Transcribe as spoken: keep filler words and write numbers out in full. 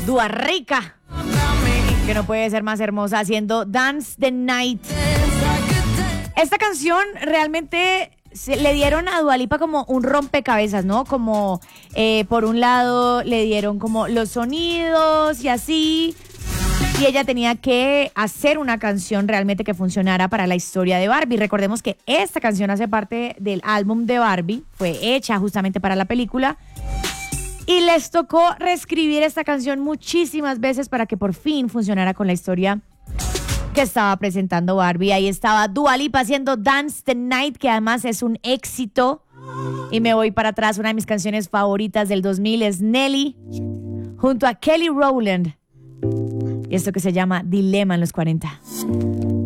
Dua Rica, que no puede ser más hermosa, haciendo Dance the Night. Esta canción realmente se, le dieron a Dua Lipa como un rompecabezas, ¿no? Como eh, por un lado le dieron como los sonidos y así, y ella tenía que hacer una canción realmente que funcionara para la historia de Barbie. Recordemos que esta canción hace parte del álbum de Barbie, fue hecha justamente para la película. Y les tocó reescribir esta canción muchísimas veces para que por fin funcionara con la historia que estaba presentando Barbie. Ahí estaba Dua Lipa haciendo Dance the Night, que además es un éxito. Y me voy para atrás, una de mis canciones favoritas del dos mil es Nelly, junto a Kelly Rowland. Y esto que se llama Dilema en los cuarenta.